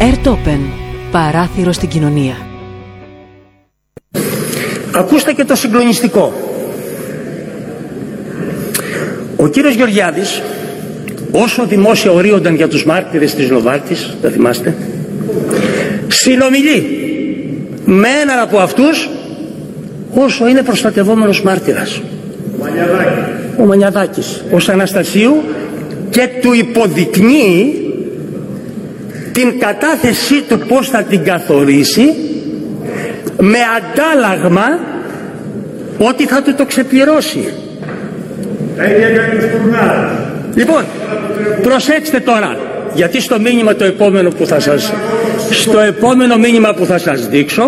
Ερτόπεν, παράθυρο στην κοινωνία. Ακούστε και το συγκλονιστικό. Ο κύριος Γεωργιάδης, όσο δημόσια ορίονταν για τους μάρτυρες της Νοβάρτης, θα θυμάστε, συνομιλεί με έναν από αυτούς όσο είναι προστατευόμενος μάρτυρας. Ο Μανιαδάκης, ως Αναστασίου, και του υποδεικνύει την κατάθεσή του πώς θα την καθορίσει, με αντάλλαγμα ότι θα του το ξεπληρώσει. Λοιπόν, προσέξτε τώρα, γιατί στο μήνυμα το επόμενο που θα σας, στο επόμενο μήνυμα που θα σας δείξω,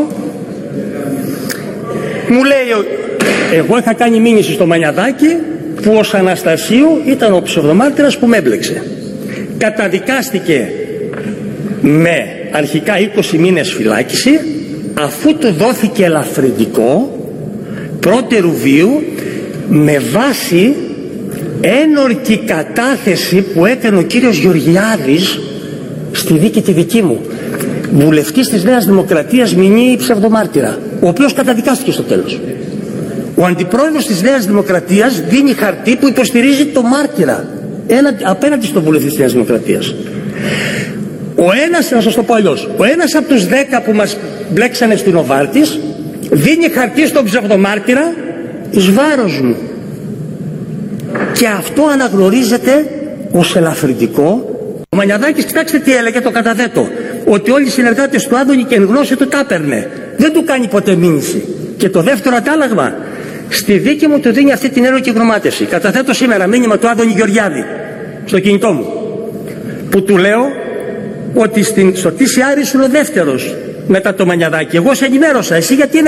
μου λέει, εγώ είχα κάνει μήνυση στο Μανιαδάκη που ως Αναστασίου ήταν ο ψευδομάρτυρας που με έμπλεξε. Καταδικάστηκε με αρχικά 20 μήνες φυλάκιση, αφού του δόθηκε ελαφρυντικό πρώτερου βίου με βάση ένορκη κατάθεση που έκανε ο κύριος Γεωργιάδης στη δίκη τη δική μου, βουλευτής της Νέας Δημοκρατίας, μηνύει ψευδομάρτυρα, ο οποίος καταδικάστηκε στο τέλος. Ο αντιπρόεδρος της Νέας Δημοκρατίας δίνει χαρτί που υποστηρίζει το μάρτυρα απέναντι στον βουλευτή της Νέας Δημοκρατίας. Ο ένας, να σας το πω αλλιώς, ο ένας από τους 10 που μας μπλέξανε στην Νοβάρτης δίνει χαρτί στον ψευδομάρτυρα εις βάρος μου. Και αυτό αναγνωρίζεται ως ελαφρυντικό. Ο Μανιαδάκης, κοιτάξτε τι έλεγε, το καταθέτω, ότι όλοι οι συνεργάτες του Άδωνη και εν γνώση του τα έπαιρνε. Δεν του κάνει ποτέ μήνυση. Και το δεύτερο αντάλλαγμα, στη δίκη μου του δίνει αυτή την ένορκη γνωμάτευση. Καταθέτω σήμερα μήνυμα του Άδωνη Γεωργιάδη στο κινητό μου, που του λέω ότι στο TCR ήσουν ο δεύτερος μετά το Μανιαδάκη. Εγώ σε ενημέρωσα, εσύ γιατί